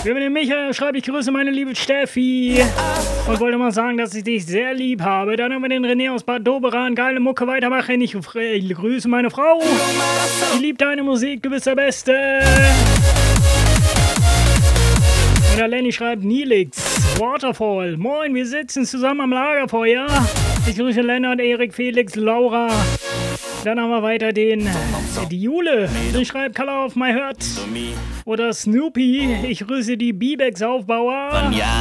Wir haben den Michael, schreibt, ich grüße meine liebe Steffi und wollte mal sagen, dass ich dich sehr lieb habe. Dann haben wir den René aus Bad Doberan, geile Mucke, weitermachen. Ich grüße meine Frau. Die liebt deine Musik, du bist der Beste. Und der Lenny schreibt, Nilix, Waterfall. Moin, wir sitzen zusammen am Lagerfeuer. Ich grüße Lennart, Erik, Felix, Laura. Dann haben wir weiter die Jule. Sie schreibt Color of My Heart. Oder Snoopy. Ich grüße die B-Bags Aufbauer.